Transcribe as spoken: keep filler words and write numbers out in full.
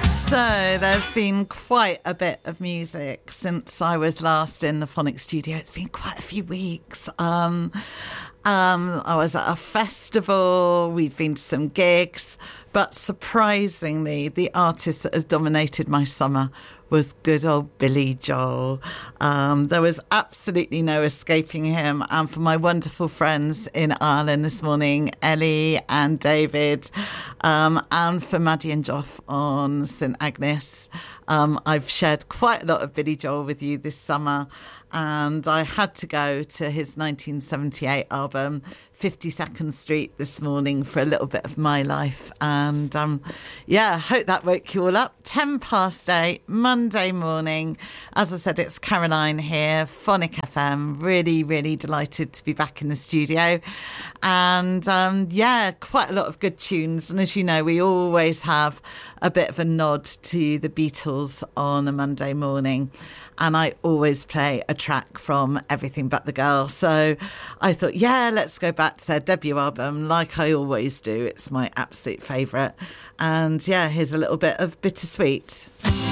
So there's been quite a bit of music since I was last in the Phonics studio. It's been quite a few weeks. Um, um, I was at a festival, we've been to some gigs, but surprisingly, the artist that has dominated my summer was good old Billy Joel. Um, there was absolutely no escaping him. And for my wonderful friends in Ireland this morning, Ellie and David, um, and for Maddie and Joff on St Agnes, um, I've shared quite a lot of Billy Joel with you this summer. And I had to go to his nineteen seventy-eight album, fifty-second Street, this morning for a little bit of my life. And um, yeah, I hope that woke you all up. ten past eight, Monday morning. As I said, it's Caroline here, Phonic F M. Really, really delighted to be back in the studio. And um, yeah, quite a lot of good tunes. And as you know, we always have a bit of a nod to the Beatles on a Monday morning. And I always play a track from Everything But the Girl. So I thought, yeah, let's go back to their debut album, like I always do. It's my absolute favourite. And yeah, here's a little bit of Bittersweet.